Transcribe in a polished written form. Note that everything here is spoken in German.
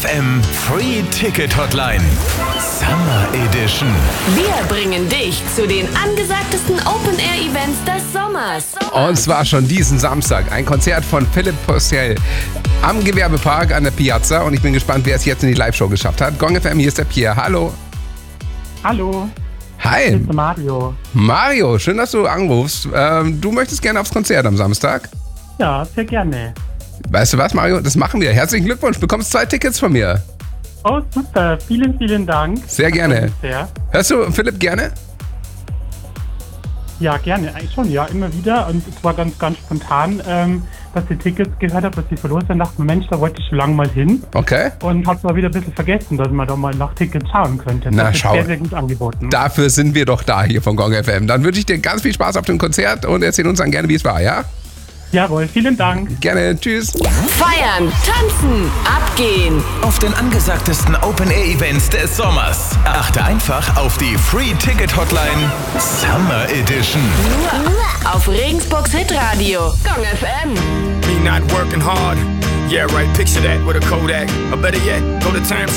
FM Free Ticket Hotline. Summer Edition. Wir bringen dich zu den angesagtesten Open-Air-Events des Sommers. Und zwar schon diesen Samstag. Ein Konzert von Philipp Possel am Gewerbepark an der Piazza. Und ich bin gespannt, wer es jetzt in die Live-Show geschafft hat. Gong FM, hier ist der Pierre. Hallo. Hallo. Hi. Ich bin Mario. Mario, schön, dass du anrufst. Du möchtest gerne aufs Konzert am Samstag? Ja, sehr gerne. Weißt du was, Mario? Das machen wir. Herzlichen Glückwunsch. Du bekommst 2 Tickets von mir. Oh, super. Vielen, vielen Dank. Sehr gerne. Sehr. Hörst du Philipp gerne? Ja, gerne. Eigentlich schon, ja, immer wieder. Und es war ganz, ganz spontan, dass ich Tickets gehört habe, dass die verloren sind. Dachte mir, Mensch, da wollte ich schon lange mal hin. Okay. Und hab's mal wieder ein bisschen vergessen, dass man da mal nach Tickets schauen könnte. Na, das ist schau. sehr, sehr gut angeboten. Dafür sind wir doch da hier von Gong FM. Dann wünsche ich dir ganz viel Spaß auf dem Konzert und erzähl uns dann gerne, wie es war, ja? Jawohl, vielen Dank. Gerne. Tschüss. Feiern, tanzen, abgehen. Auf den angesagtesten Open-Air-Events des Sommers. Achte einfach auf die Free Ticket Hotline Summer Edition. Nur auf Regensburgs Hitradio. Gong FM. Me not working hard. Yeah, right, picture that with a Kodak. Or better yet, go to Times